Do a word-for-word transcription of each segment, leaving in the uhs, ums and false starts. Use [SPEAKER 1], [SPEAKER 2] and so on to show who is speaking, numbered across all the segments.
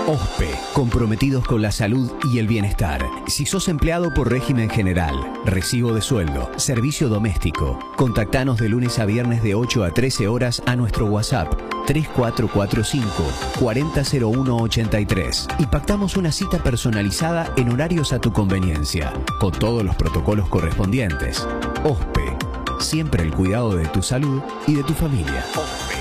[SPEAKER 1] OSPE, comprometidos con la salud y el bienestar. Si sos empleado por régimen general, recibo de sueldo, servicio doméstico, contactanos de lunes a viernes de ocho a trece horas a nuestro WhatsApp tres cuatro cuatro cinco, cuatro cero cero uno ocho tres y pactamos una cita personalizada en horarios a tu conveniencia, con todos los protocolos correspondientes. OSPE, siempre el cuidado de tu salud y de tu familia. OSPE.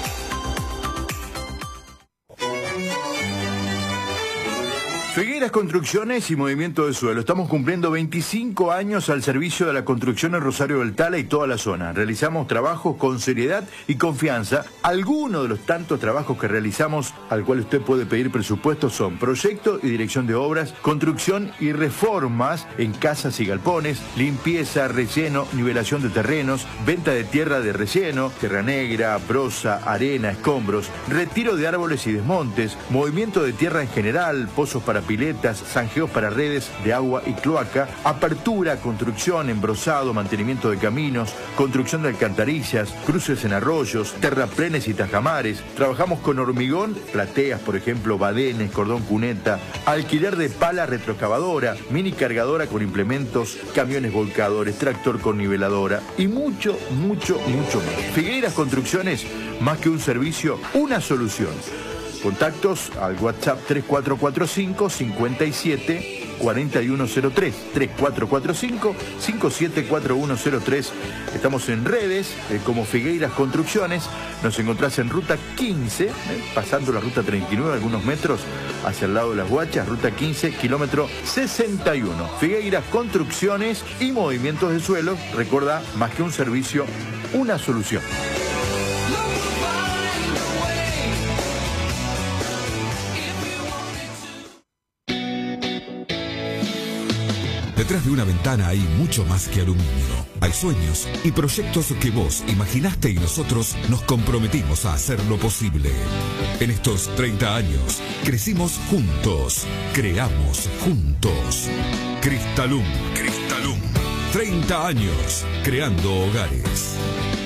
[SPEAKER 2] Figueiras Construcciones y Movimiento de Suelo. Estamos cumpliendo veinticinco años al servicio de la construcción en Rosario del Tala y toda la zona. Realizamos trabajos con seriedad y confianza. Algunos de los tantos trabajos que realizamos, al cual usted puede pedir presupuesto, son proyecto y dirección de obras, construcción y reformas en casas y galpones, limpieza, relleno, nivelación de terrenos, venta de tierra de relleno, tierra negra, brosa, arena, escombros, retiro de árboles y desmontes, movimiento de tierra en general, pozos para piletas, zanjeos para redes de agua y cloaca, apertura, construcción, embrozado, mantenimiento de caminos, construcción de alcantarillas, cruces en arroyos, terraplenes y tajamares. Trabajamos con hormigón, plateas, por ejemplo, badenes, cordón cuneta, alquiler de pala retrocavadora, mini cargadora con implementos, camiones volcadores, tractor con niveladora y mucho, mucho, mucho más. Figueiras Construcciones, más que un servicio, una solución. Contactos al WhatsApp tres cuatro cuatro cinco, cinco siete, cuatro uno cero tres, tres cuatro cuatro cinco, cinco siete cuatro uno cero tres. Estamos en redes eh, como Figueiras Construcciones. Nos encontrás en ruta quince, eh, pasando la ruta treinta y nueve, algunos metros hacia el lado de las Guachas, ruta quince, kilómetro sesenta y uno. Figueiras Construcciones y Movimientos de Suelo. Recuerda, más que un servicio, una solución.
[SPEAKER 3] Detrás de una ventana hay mucho más que aluminio. Hay sueños y proyectos que vos imaginaste y nosotros nos comprometimos a hacerlo posible. En estos treinta años, crecimos juntos, creamos juntos. Cristalum, Cristalum. treinta años, creando hogares.